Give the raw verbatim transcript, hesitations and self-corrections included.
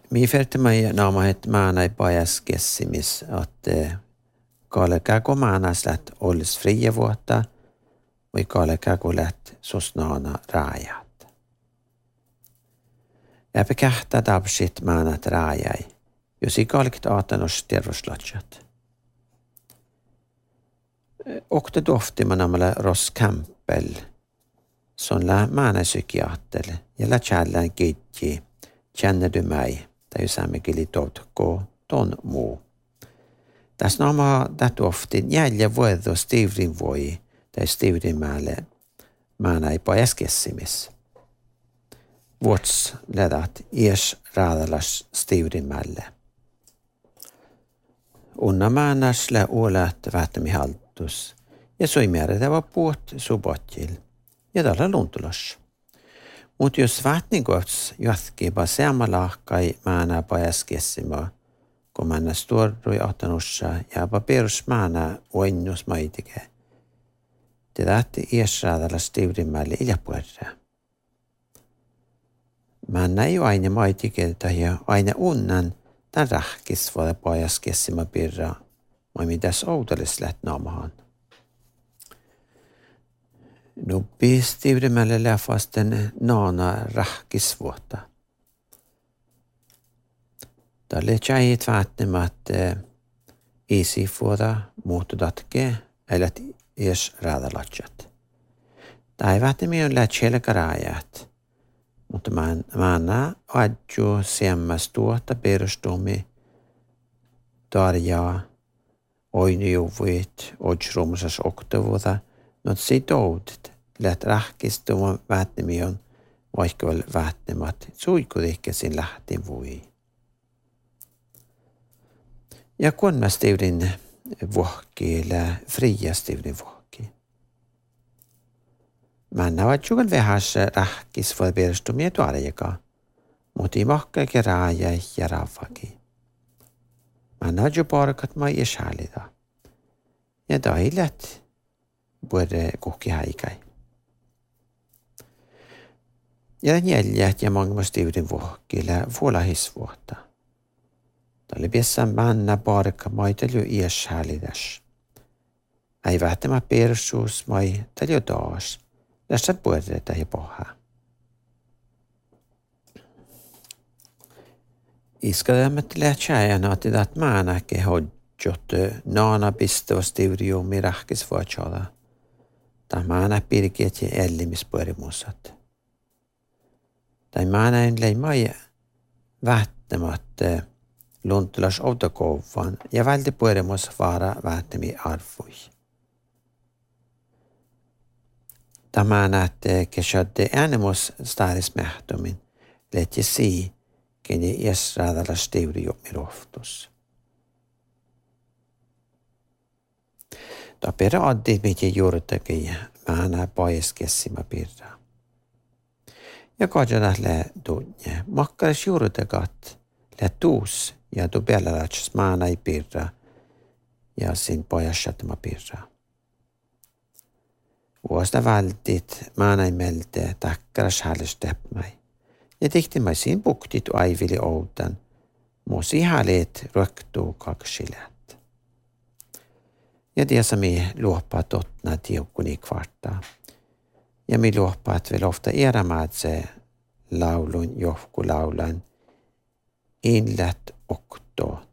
Mi fertimai naamahet maanai pajas kessimis, että kalekako maanas läht ollis fria vuotta, vai kalekako läht sosnaana raajat. Läpä kähtää tapsit maanat raajai, jos i kalkt aatanos tervoslatjat. Okte doftiman amala Ross Campbell, son la maanai psykiater, ja la tjällan kitji, känner du mig? Tai saamekeli totko ton muu. Tässä nama tätä ofti jäljä vuodo stivrin voi tai stivrin mälle maana ei pajaskessimis. Vuots ledat ies raadalas stivrin mälle. Unna maanas lä uolat vähtämi haltus ja soimäärätävä puot subotjil ja tällä luntulas. Mutta jos vaatninkots jatkipa seamalahkai maana pajaskessima, kun maana stuorrui ahtanussa ja perus maana oinnus maitike. Te tahti iäsraadalla stivrimmälle iljapuerra. Maana ei aina maitike tai aina unnan tämän rahkis vuoda pajaskessima pirra, moi mitäs outolis läht naamahan. Nuppi stivrimälle läfasten naana rahkisvuotta. Tälle tjäjit vaatnemat isi vuoda muuttudatke eller ees raadalatjat. Tai vaatnemi on läht selkäraajat, mutta maana adju semmas tuota perustumi tarjaa oinijuvit odsrumusas oktavuoda. Not sitoudet läht rahkistumaan vaatnemion, vaikka vel vaatnemat suikudihkesin lähtin vui. Ja kun mä stivrin vuokki, lä fria stivrin vuokki. Mä nävät juuri vähäs rahkis voi perustumia tuarjaka, mutta ei mahkaakin raajai ja raavaki. Mä nävät ju parkat mä iäshälida. Ja tai läht både kuhki häikäi. Ja neljät ja mange stivrin vuokkille vuola hisvuotta. Tälle piessään manna parka maitelu iäs hälidas. Ei vähtämä persuus mai tällä taas. Tässä puolta ja pohaa. Iskadamat lähtsäjänä että maanake hodjot naana pistävä stivriumi rahkisvuotsala. Tämä pirkiet ja ellimispuolimusat. Tai maana en leimai vähtämättä luntulas autokouvan ja välti puolimus vaara vähtämi arvui. Tämä näette kesötte äänemus staaris mähtomin lehti sii, keni iäs raadalla stivriumi rohtus. Ta perä addi miten juurtakin maana pajaskessima pirra. Ja katsota lä tunne. Makkaras juurtakat lä tuus ja tu pelalatsas maana ei pirra ja sin pajassatama pirra. Vuosta valtit maana ei melte takkaras hälystäpmäi. Ja tihtimai sin buktit aivili outan. Musi hälet röktuu kaksilät. Ja tiesä mi luoppaat otna tiukkuni kvartaa. Ja mi luoppaat vielä ofta erämaat se laulun johku laulan inlät okto